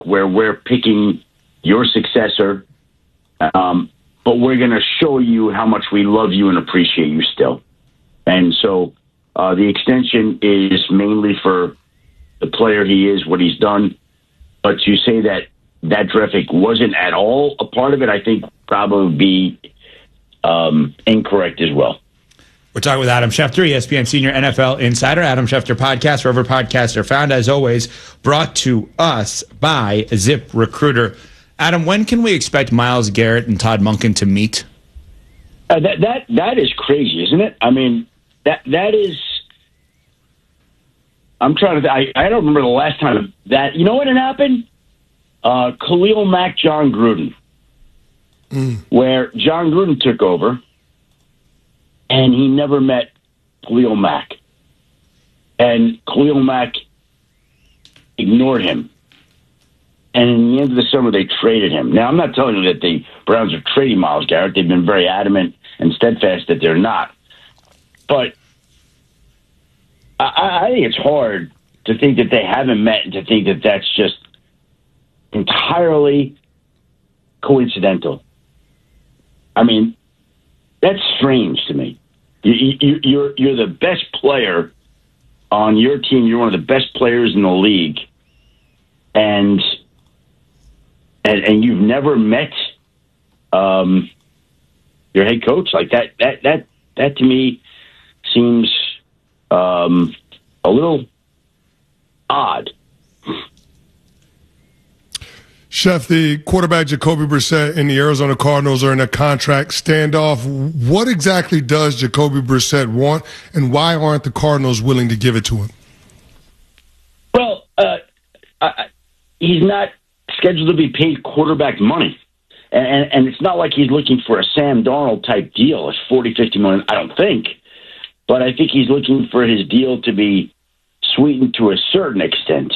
where we're picking your successor, but we're going to show you how much we love you and appreciate you still. And so the extension is mainly for the player he is, what he's done. But to say that draft pick wasn't at all a part of it, I think probably would be incorrect as well. We're talking with Adam Schefter, ESPN Senior NFL Insider. Adam Schefter Podcast, wherever podcasts are found, as always, brought to us by ZipRecruiter. Adam, when can we expect Myles Garrett and Todd Monken to meet? That is crazy, isn't it? I mean, that is. I'm trying to. I don't remember the last time that. You know what had happened? Khalil Mack, John Gruden, where John Gruden took over. And he never met Khalil Mack. And Khalil Mack ignored him. And in the end of the summer, they traded him. Now, I'm not telling you that the Browns are trading Myles Garrett. They've been very adamant and steadfast that they're not. But I think it's hard to think that they haven't met and to think that that's just entirely coincidental. I mean, that's strange to me. You're the best player on your team. You're one of the best players in the league, and you've never met your head coach like that. That to me seems a little odd. Chef, the quarterback Jacoby Brissett and the Arizona Cardinals are in a contract standoff. What exactly does Jacoby Brissett want, and why aren't the Cardinals willing to give it to him? Well, he's not scheduled to be paid quarterback money. And it's not like he's looking for a Sam Darnold type deal. It's $40, $50 million, I don't think. But I think he's looking for his deal to be sweetened to a certain extent.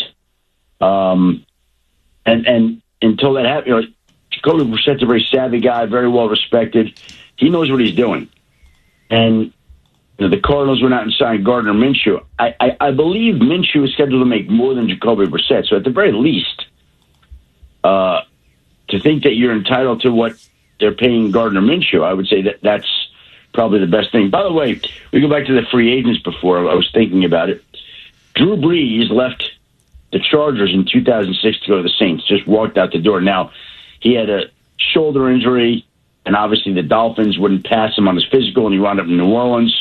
And until that happens, Jacoby Brissett's a very savvy guy, very well respected. He knows what he's doing. And the Cardinals went out and signed Gardner Minshew. I believe Minshew is scheduled to make more than Jacoby Brissett. So at the very least, to think that you're entitled to what they're paying Gardner Minshew, I would say that that's probably the best thing. By the way, we go back to the free agents before. I was thinking about it. Drew Brees left the Chargers in 2006 to go to the Saints, just walked out the door. Now, he had a shoulder injury, and obviously the Dolphins wouldn't pass him on his physical, and he wound up in New Orleans.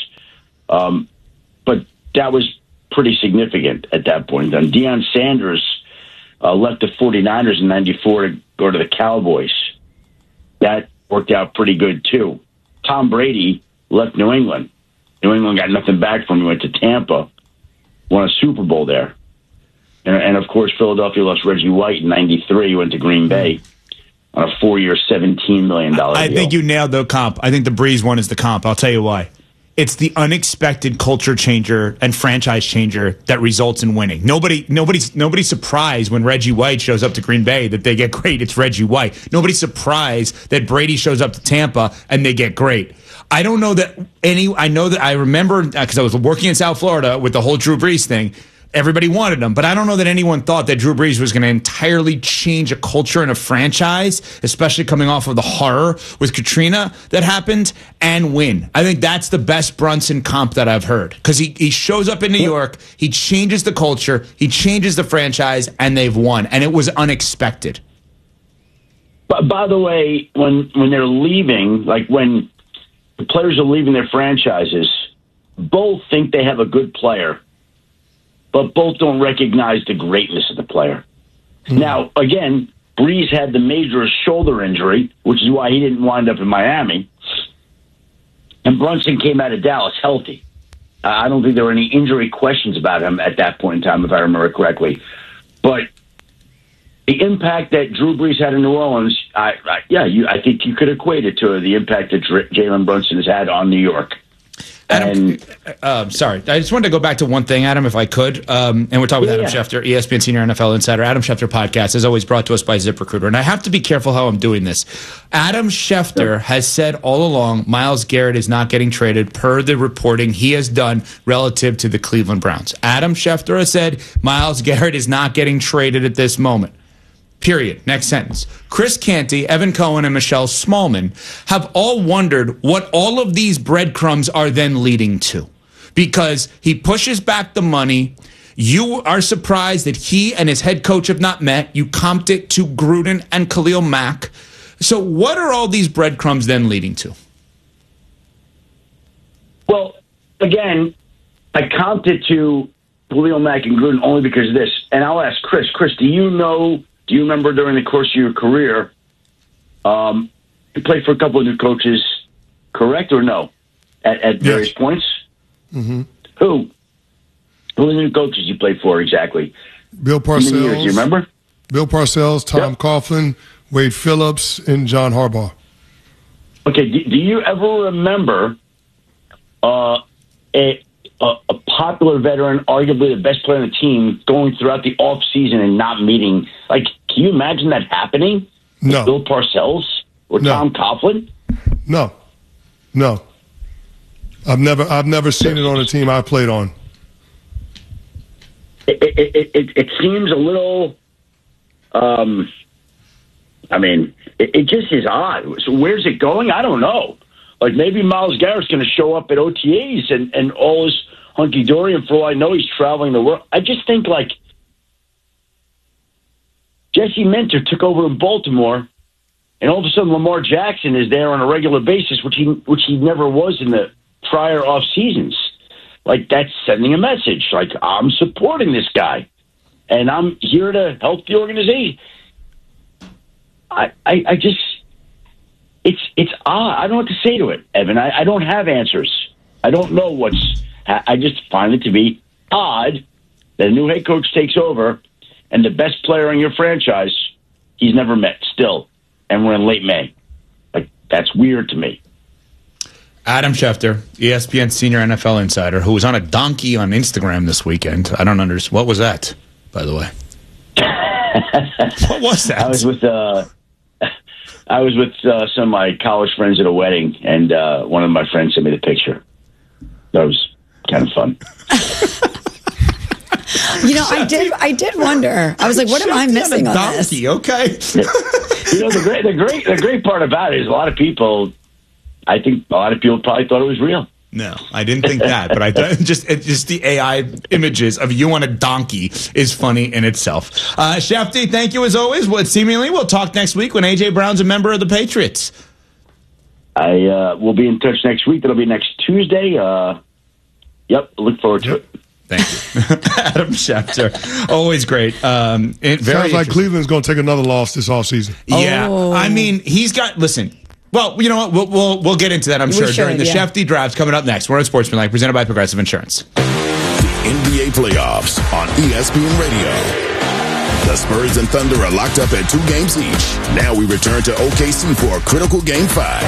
But that was pretty significant at that point. And Deion Sanders left the 49ers in 94 to go to the Cowboys. That worked out pretty good, too. Tom Brady left New England. New England got nothing back from him. He went to Tampa, won a Super Bowl there. And of course, Philadelphia lost Reggie White in 93. He went to Green Bay on a 4-year, $17 million deal. I think you nailed the comp. I think the Breeze one is the comp. I'll tell you why. It's the unexpected culture changer and franchise changer that results in winning. Nobody's surprised when Reggie White shows up to Green Bay that they get great. It's Reggie White. Nobody's surprised that Brady shows up to Tampa and they get great. I don't know that I remember because I was working in South Florida with the whole Drew Brees thing. Everybody wanted him, but I don't know that anyone thought that Drew Brees was going to entirely change a culture and a franchise, especially coming off of the horror with Katrina that happened, and win. I think that's the best Brunson comp that I've heard because he shows up in New York, he changes the culture, he changes the franchise, and they've won, and it was unexpected. But by the way, when they're leaving, like when the players are leaving their franchises, both think they have a good player, but both don't recognize the greatness of the player. Mm-hmm. Now, again, Brees had the major shoulder injury, which is why he didn't wind up in Miami. And Brunson came out of Dallas healthy. I don't think there were any injury questions about him at that point in time, if I remember correctly. But the impact that Drew Brees had in New Orleans, I think you could equate it to the impact that Jalen Brunson has had on New York. Adam, sorry, I just wanted to go back to one thing, Adam, if I could. And we're talking with Adam Schefter, ESPN Senior NFL Insider. Adam Schefter Podcast is always brought to us by ZipRecruiter. And I have to be careful how I'm doing this. Adam Schefter has said all along Myles Garrett is not getting traded per the reporting he has done relative to the Cleveland Browns. Adam Schefter has said Myles Garrett is not getting traded at this moment. Period. Next sentence. Chris Canty, Evan Cohen, and Michelle Smallman have all wondered what all of these breadcrumbs are then leading to. Because he pushes back the money. You are surprised that he and his head coach have not met. You comped it to Gruden and Khalil Mack. So what are all these breadcrumbs then leading to? Well, again, I comped it to Khalil Mack and Gruden only because of this. And I'll ask Chris. Chris, do you remember during the course of your career, you played for a couple of new coaches, correct or no, at various points? Mm-hmm. Who are the new coaches you played for exactly? Bill Parcells. How many years, do you remember? Bill Parcells, Tom Coughlin, Wade Phillips, and John Harbaugh. Okay, do you ever remember a popular veteran, arguably the best player on the team, going throughout the offseason and not meeting? Like, can you imagine that happening? No. With Bill Parcells or Tom Coughlin? No. I've never seen it on a team I played on. It seems a little. It just is odd. So where's it going? I don't know. Like maybe Myles Garrett's going to show up at OTAs and all is hunky dory, and for all I know, he's traveling the world. I just think like Jesse Minter took over in Baltimore, and all of a sudden Lamar Jackson is there on a regular basis, which he never was in the prior off seasons. Like that's sending a message. Like I'm supporting this guy, and I'm here to help the organization. I just it's odd. I don't know what to say to it, Evan. I don't have answers. I don't know I just find it to be odd that a new head coach takes over and the best player in your franchise he's never met still, and we're in late May. Like that's weird to me. Adam Schefter, ESPN senior NFL insider, who was on a donkey on Instagram this weekend. I don't understand. What was that, by the way? What was that? I was with some of my college friends at a wedding, and one of my friends sent me the picture. That was kind of fun. I did wonder. I was like, what am I missing on this? Okay. The great part about it is I think a lot of people probably thought it was real. No, I didn't think that, but I thought just the AI images of you on a donkey is funny in itself. Shefty, thank you as always. We'll talk next week when A.J. Brown's a member of the Patriots. I will be in touch next week. That'll be next Tuesday. Look forward to it. Thank you. Adam Schefter. Always great. Sounds like Cleveland's going to take another loss this offseason. Yeah. Oh. I mean, listen. Well, you know what? We'll get into that, I'm sure, during the Shefty Drafts coming up next. We're on Sportsmanlike, presented by Progressive Insurance. The NBA playoffs on ESPN Radio. The Spurs and Thunder are locked up at 2 games each. Now we return to OKC for a critical Game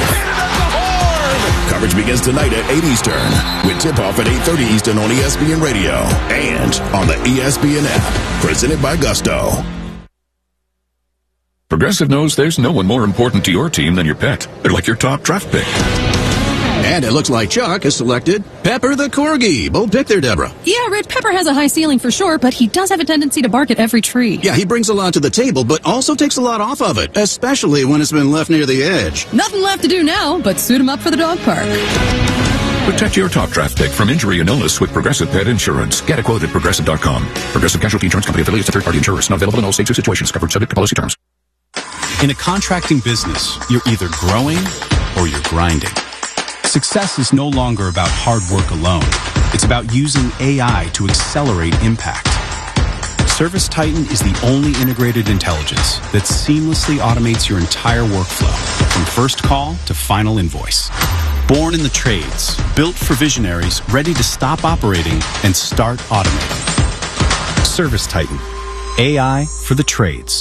5. Coverage begins tonight at 8 Eastern, with tip-off at 8:30 Eastern on ESPN Radio and on the ESPN app, presented by Gusto. Progressive knows there's no one more important to your team than your pet. They're like your top draft pick. And it looks like Chuck has selected Pepper the Corgi. Bold pick there, Deborah. Yeah, Red Pepper has a high ceiling for sure, but he does have a tendency to bark at every tree. Yeah, he brings a lot to the table, but also takes a lot off of it, especially when it's been left near the edge. Nothing left to do now but suit him up for the dog park. Protect your top draft pick from injury and illness with Progressive Pet Insurance. Get a quote at Progressive.com. Progressive Casualty Insurance Company affiliates of third-party insurers. Not available in all states or situations. Covered subject to policy terms. In a contracting business, you're either growing or you're grinding. Success is no longer about hard work alone. It's about using AI to accelerate impact. ServiceTitan is the only integrated intelligence that seamlessly automates your entire workflow, from first call to final invoice. Born in the trades, built for visionaries ready to stop operating and start automating. ServiceTitan, AI for the trades.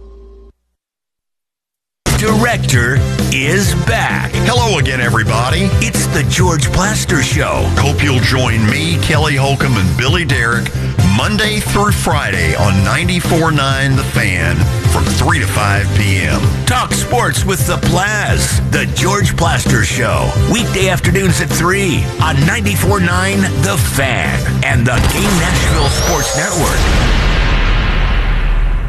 Director is back. Hello again, everybody. It's the George Plaster Show. Hope you'll join me, Kelly Holcomb, and Billy Derrick Monday through Friday on 94.9 The Fan from 3 to 5 p.m. Talk sports with the Plaz. The George Plaster Show. Weekday afternoons at 3 on 94.9 The Fan and the Game Nashville Sports Network.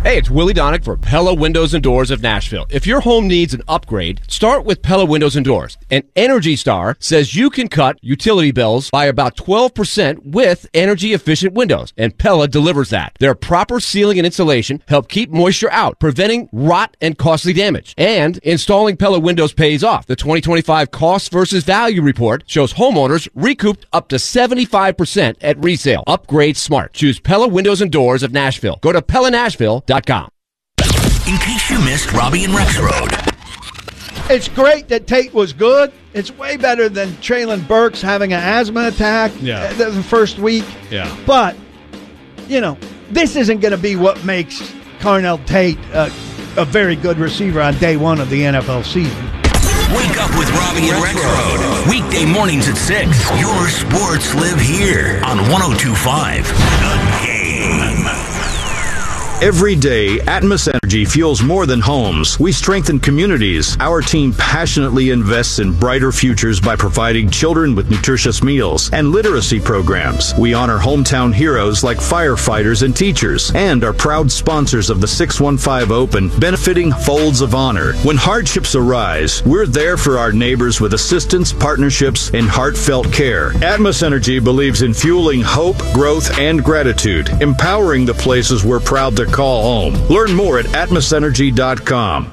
Hey, it's Willie Donick for Pella Windows and Doors of Nashville. If your home needs an upgrade, start with Pella Windows and Doors. And Energy Star says you can cut utility bills by about 12% with energy-efficient windows. And Pella delivers that. Their proper sealing and insulation help keep moisture out, preventing rot and costly damage. And installing Pella windows pays off. The 2025 Cost versus Value Report shows homeowners recouped up to 75% at resale. Upgrade smart. Choose Pella Windows and Doors of Nashville. Go to PellaNashville.com. In case you missed Robbie and Rex Road. It's great that Tate was good. It's way better than Traylon Burks having an asthma attack the first week. Yeah. But, this isn't going to be what makes Carnell Tate a very good receiver on day one of the NFL season. Wake up with Robbie and Rex Road. Weekday mornings at 6. Your sports live here on 102.5 The Game. Every day, Atmos Energy fuels more than homes. We strengthen communities. Our team passionately invests in brighter futures by providing children with nutritious meals and literacy programs. We honor hometown heroes like firefighters and teachers, and are proud sponsors of the 615 Open, benefiting Folds of Honor. When hardships arise, we're there for our neighbors with assistance, partnerships, and heartfelt care. Atmos Energy believes in fueling hope, growth, and gratitude, empowering the places we're proud to call home. Learn more at atmosenergy.com.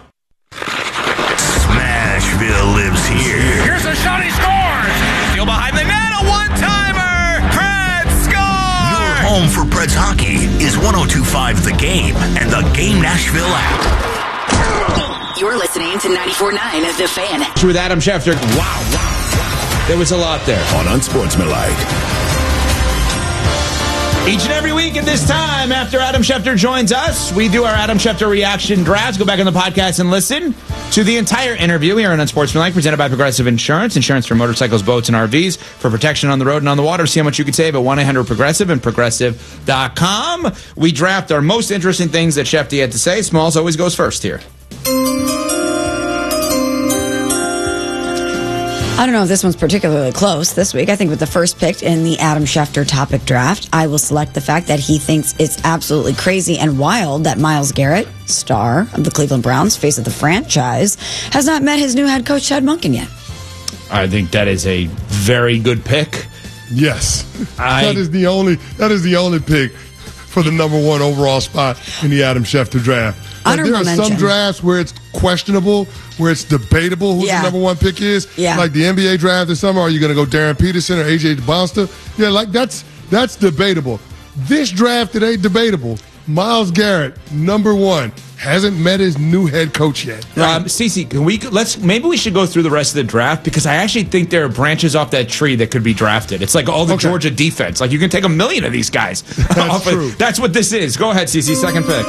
Smashville lives here. Here's a shot, he scores! Still behind the net, a one-timer! Preds score! Your home for Preds hockey is 102.5 The Game and the Game Nashville app. You're listening to 94.9 The Fan. With Adam Schefter. Wow. There was a lot there. On Unsportsmanlike. Each and every week at this time, after Adam Schefter joins us, we do our Adam Schefter reaction drafts. Go back on the podcast and listen to the entire interview here on Unsportsmanlike, presented by Progressive Insurance. Insurance for motorcycles, boats, and RVs for protection on the road and on the water. See how much you could save at 1-800-PROGRESSIVE and Progressive.com. We draft our most interesting things that Schefty had to say. Smalls always goes first here. I don't know if this one's particularly close this week. I think with the first pick in the Adam Schefter topic draft, I will select the fact that he thinks it's absolutely crazy and wild that Myles Garrett, star of the Cleveland Browns, face of the franchise, has not met his new head coach, Chad Monken, yet. I think that is a very good pick. Yes. That is the only pick for the number one overall spot in the Adam Schefter draft. There are some drafts where it's questionable, where it's debatable who the number one pick is. Yeah. Like the NBA draft this summer, are you going to go Darren Peterson or AJ DeBonsta? Yeah, like that's debatable. This draft, it ain't debatable. Myles Garrett, number one, hasn't met his new head coach yet. Cece, maybe we should go through the rest of the draft, because I actually think there are branches off that tree that could be drafted. It's like all the Georgia defense. Like you can take 1 million of these guys. That's true. That's what this is. Go ahead, Cece, second pick.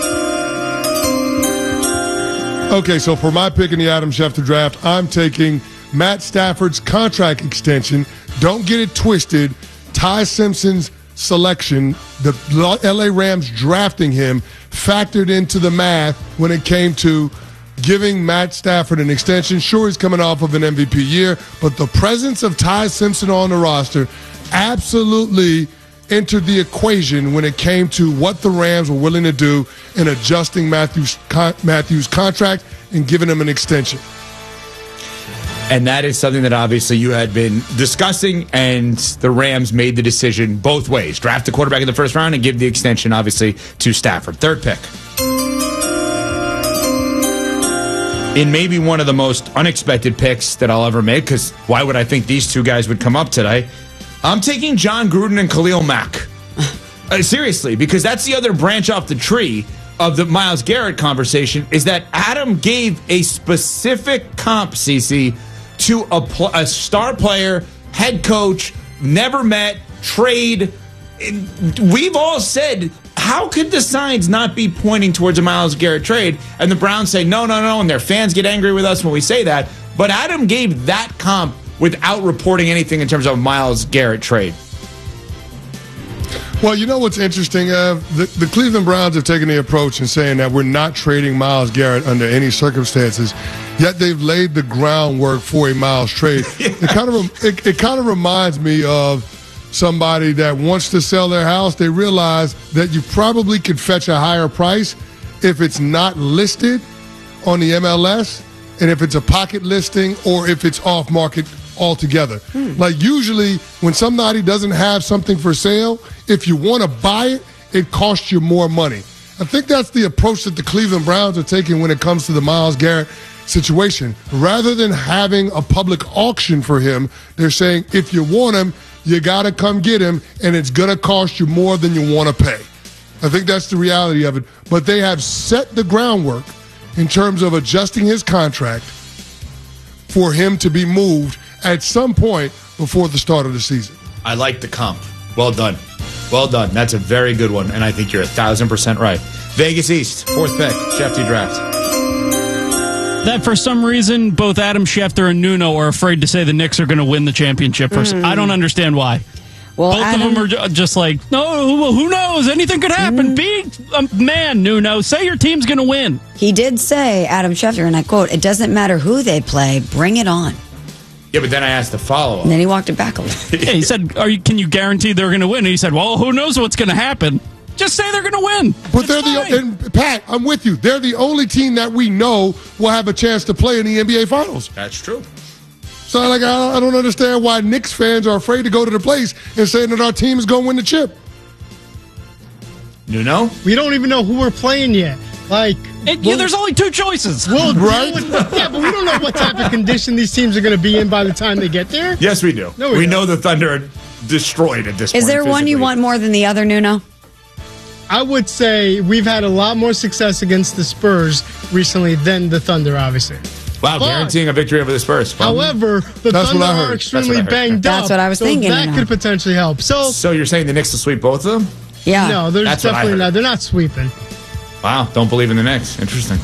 Okay, so for my pick in the Adam Schefter draft, I'm taking Matt Stafford's contract extension. Don't get it twisted. Ty Simpson's selection, the LA Rams drafting him, factored into the math when it came to giving Matt Stafford an extension. Sure, he's coming off of an MVP year, but the presence of Ty Simpson on the roster absolutely entered the equation when it came to what the Rams were willing to do in adjusting Matthews' contract and giving him an extension. And that is something that obviously you had been discussing, and the Rams made the decision both ways. Draft the quarterback in the first round and give the extension, obviously, to Stafford. Third pick. In maybe one of the most unexpected picks that I'll ever make, because why would I think these two guys would come up today? I'm taking John Gruden and Khalil Mack. Seriously, because that's the other branch off the tree of the Myles Garrett conversation, is that Adam gave a specific comp, CC, to a star player, head coach, never met, trade. We've all said, how could the signs not be pointing towards a Myles Garrett trade? And the Browns say, no, and their fans get angry with us when we say that. But Adam gave that comp without reporting anything in terms of a Myles Garrett trade. Well, you know what's interesting, the Cleveland Browns have taken the approach in saying that we're not trading Myles Garrett under any circumstances, yet they've laid the groundwork for a Myles trade. Yeah. It kind of reminds me of somebody that wants to sell their house. They realize that you probably could fetch a higher price, if it's not listed on the MLS and if it's a pocket listing or if it's off market altogether. Like usually when somebody doesn't have something for sale, if you want to buy it, it costs you more money. I think that's the approach that the Cleveland Browns are taking when it comes to the Myles Garrett situation. Rather than having a public auction for him, they're saying if you want him, you got to come get him, and it's going to cost you more than you want to pay. I think that's the reality of it. But they have set the groundwork in terms of adjusting his contract for him to be moved at some point before the start of the season. I like the comp. Well done. Well done. That's a very good one, and I think you're 1,000% right. Vegas East, 4th pick, Shefty draft. That for some reason, both Adam Schefter and Nuno are afraid to say the Knicks are going to win the championship. I don't understand why. Well, both of them are just like, no, who knows? Anything could happen. Be a man, Nuno. Say your team's going to win. He did say, Adam Schefter, and I quote, "It doesn't matter who they play, bring it on." Yeah, but then I asked the follow-up. And then he walked it back a little. Yeah, he said, can you guarantee they're going to win? And he said, well, who knows what's going to happen? Just say they're going to win. But and Pat, I'm with you. They're the only team that we know will have a chance to play in the NBA Finals. That's true. So I don't understand why Knicks fans are afraid to go to the place and saying that our team is going to win the chip. You know? We don't even know who we're playing yet. There's only 2 choices. Well, right? Yeah, but we don't know what type of condition these teams are going to be in by the time they get there. Yes, we do. No, we know the Thunder are destroyed at this point. Is there one you want more than the other, Nuno? I would say we've had a lot more success against the Spurs recently than the Thunder, obviously. Wow, guaranteeing a victory over the Spurs. However, the Thunder are extremely banged up. That's what I was thinking. That could potentially help. So you're saying the Knicks will sweep both of them? Yeah. No, there's definitely not. They're not sweeping. Wow, don't believe in the Knicks. Interesting.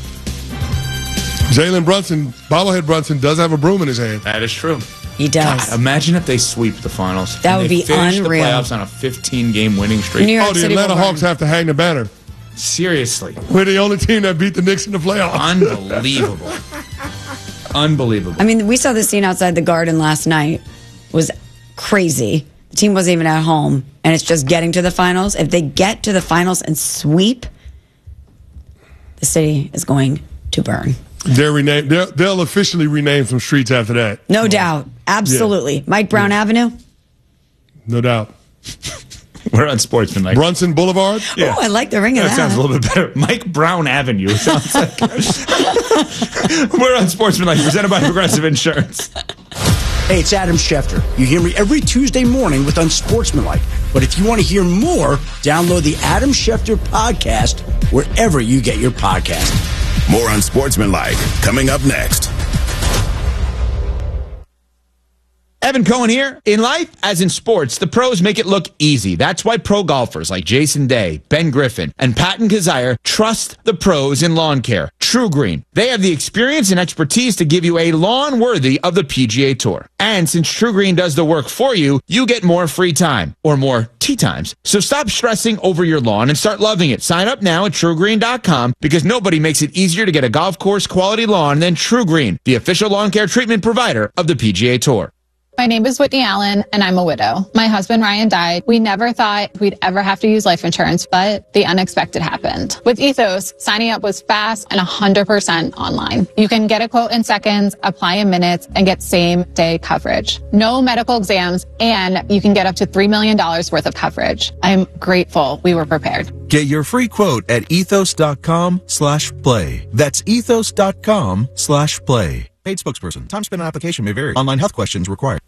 Jalen Brunson, bobblehead Brunson, does have a broom in his hand. That is true. He does. God, imagine if they sweep the finals. That would be finish unreal. The playoffs on a 15-game winning streak. The Atlanta Hawks have to hang the banner. Seriously. We're the only team that beat the Knicks in the playoffs. Unbelievable. Unbelievable. I mean, we saw the scene outside the Garden last night. It was crazy. The team wasn't even at home, and it's just getting to the finals. If they get to the finals and sweep, the city is going to burn. They'll officially rename some streets after that. No doubt. Absolutely. Yeah. Mike Brown Avenue? No doubt. We're on Sportsmanlike. Brunson Boulevard? Yeah. Oh, I like the ring of that. Sounds a little bit better. Mike Brown Avenue. Sounds like. We're on Sportsmanlike, presented by Progressive Insurance. Hey, it's Adam Schefter. You hear me every Tuesday morning with Unsportsmanlike. But if you want to hear more, download the Adam Schefter podcast wherever you get your podcast. More Unsportsmanlike coming up next. Evan Cohen here. In life, as in sports, the pros make it look easy. That's why pro golfers like Jason Day, Ben Griffin, and Patton Kazire trust the pros in lawn care. True Green. They have the experience and expertise to give you a lawn worthy of the PGA Tour. And since True Green does the work for you, you get more free time, or more tee times. So stop stressing over your lawn and start loving it. Sign up now at TrueGreen.com because nobody makes it easier to get a golf course quality lawn than True Green, the official lawn care treatment provider of the PGA Tour. My name is Whitney Allen, and I'm a widow. My husband, Ryan, died. We never thought we'd ever have to use life insurance, but the unexpected happened. With Ethos, signing up was fast and 100% online. You can get a quote in seconds, apply in minutes, and get same-day coverage. No medical exams, and you can get up to $3 million worth of coverage. I'm grateful we were prepared. Get your free quote at ethos.com/play. That's ethos.com/play. Paid spokesperson. Time spent on application may vary. Online health questions required.